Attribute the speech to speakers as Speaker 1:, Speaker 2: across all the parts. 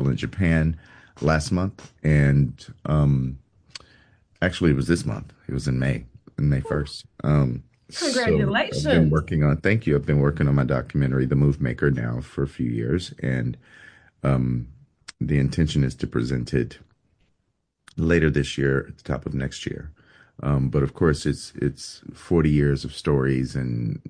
Speaker 1: in Japan last month, and actually, it was this month. It was in May 1st. So I've been
Speaker 2: Congratulations.
Speaker 1: working on, thank you. I've been working on my documentary, The Move Maker, now for a few years, and um, the intention is to present it later this year, at the top of next year. But of course, it's 40 years of stories and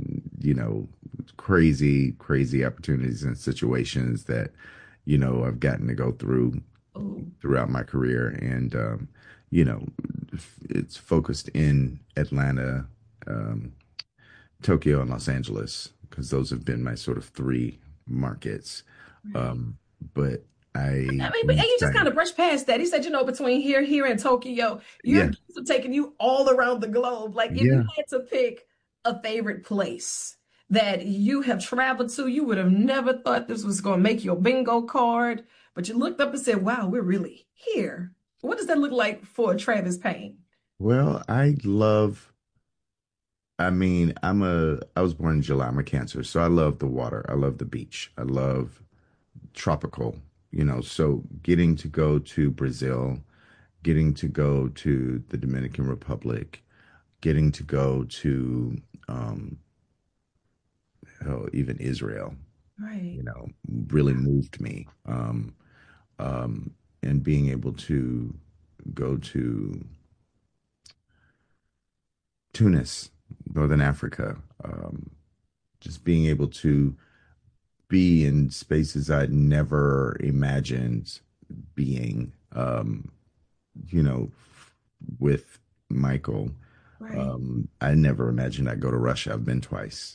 Speaker 1: crazy opportunities and situations that I've gotten to go through
Speaker 2: Oh,
Speaker 1: throughout my career, and you know it's focused in Atlanta, um, Tokyo, and Los Angeles because those have been my sort of three markets.
Speaker 2: right.
Speaker 1: Um, but I
Speaker 2: I mean, but
Speaker 1: am
Speaker 2: and you just kind
Speaker 1: excited.
Speaker 2: of brushed past that. He said, between here and Tokyo, your
Speaker 1: Yeah,
Speaker 2: kids are taking you all around the globe. Like, if you
Speaker 1: yeah.
Speaker 2: had to pick a favorite place that you have traveled to, you would have never thought this was going to make your bingo card, but you looked up and said, wow, we're really here. What does that look like for Travis Payne?
Speaker 1: Well, I mean, I was born in July. I'm a Cancer, so I love the water. I love the beach. I love tropical, so getting to go to Brazil, getting to go to the Dominican Republic, getting to go to um hell, even Israel,
Speaker 2: Right.
Speaker 1: you know, really moved me. Um and being able to go to Tunis, Northern Africa, just being able to be in spaces I'd never imagined being, you know, with Michael.
Speaker 2: Right.
Speaker 1: I never imagined I'd go to Russia. I've been twice.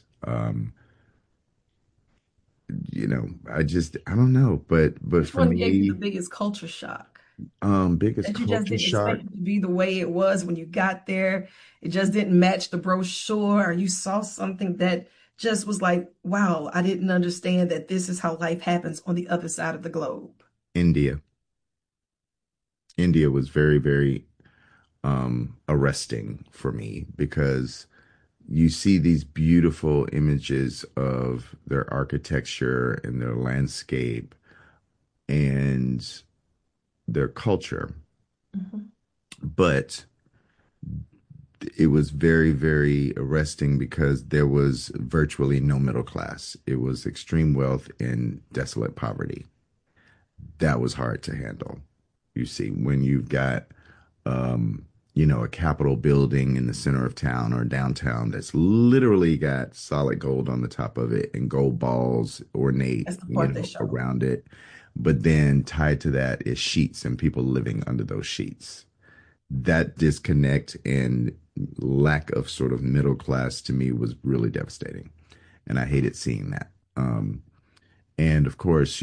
Speaker 1: I don't know, but
Speaker 2: Which
Speaker 1: for
Speaker 2: one gave you the
Speaker 1: me,
Speaker 2: biggest culture shock?
Speaker 1: biggest
Speaker 2: That you just
Speaker 1: culture
Speaker 2: didn't
Speaker 1: shock.
Speaker 2: expect it to be the way it was when you got there. It just didn't match the brochure, or you saw something that just was like, wow, I didn't understand that this is how life happens on the other side of the globe.
Speaker 1: India. India was very arresting for me because you see these beautiful images of their architecture and their landscape and their culture,
Speaker 2: Mhm.
Speaker 1: but it was very arresting because there was virtually no middle class. It was extreme wealth and desolate poverty. That was hard to handle. You see, when you've got, a Capitol building in the center of town or downtown that's literally got solid gold on the top of it and gold balls ornate,
Speaker 2: That's the part that showed.
Speaker 1: around it. But then tied to that is sheets and people living under those sheets. That disconnect and lack of sort of middle class to me was really devastating. And I hated seeing that. And of course,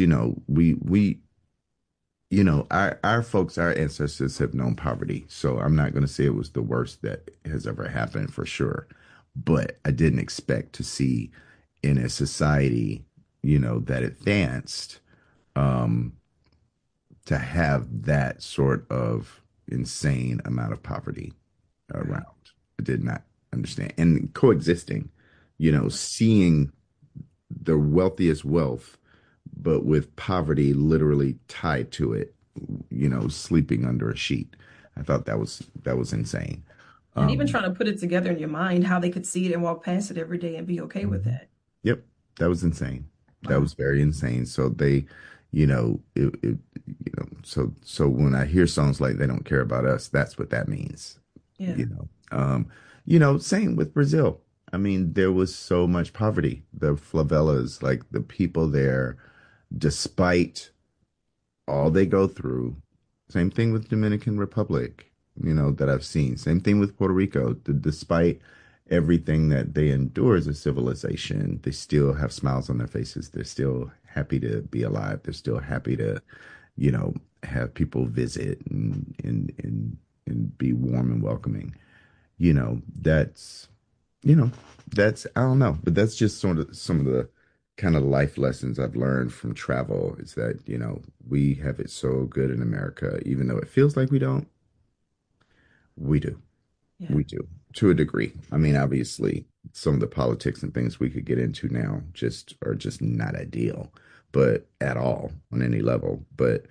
Speaker 1: our folks, our ancestors have known poverty. So I'm not going to say it was the worst that has ever happened for sure. But I didn't expect to see in a society, that advanced, um, to have that sort of insane amount of poverty
Speaker 2: Right.
Speaker 1: around. I did not understand. And coexisting, seeing the wealthiest wealth, but with poverty literally tied to it, sleeping under a sheet. I thought that was insane.
Speaker 2: And even
Speaker 1: Um,
Speaker 2: trying to put it together in your mind how they could see it and walk past it every day and be okay with
Speaker 1: Mhm.
Speaker 2: that.
Speaker 1: Yep, that was insane. That
Speaker 2: Wow.
Speaker 1: was very insane. So they, so when I hear songs like "They Don't Care About Us," that's what that means.
Speaker 2: Yeah.
Speaker 1: You know, same with Brazil. I mean, there was so much poverty. The favelas, like the people there, despite all they go through. Same thing with Dominican Republic, that I've seen. Same thing with Puerto Rico. Despite everything that they endure as a civilization, they still have smiles on their faces. They're still happy to be alive. They're still happy to, have people visit and be warm and welcoming. You know, that's you know, that's I don't know, but that's just sort of some of the kind of life lessons I've learned from travel is that, we have it so good in America, even though it feels like we don't, we do.
Speaker 2: Yeah.
Speaker 1: We do to a degree. I mean, obviously, some of the politics and things we could get into now just are just not ideal, but at all on any level. But